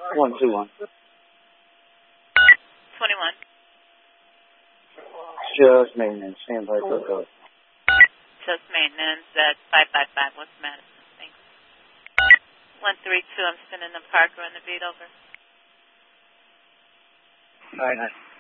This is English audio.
121. 21. Just maintenance. Stand by for code. Just maintenance at 555 West Madison. Thanks. 132, I'm spinning the Parker on the beat over. All right,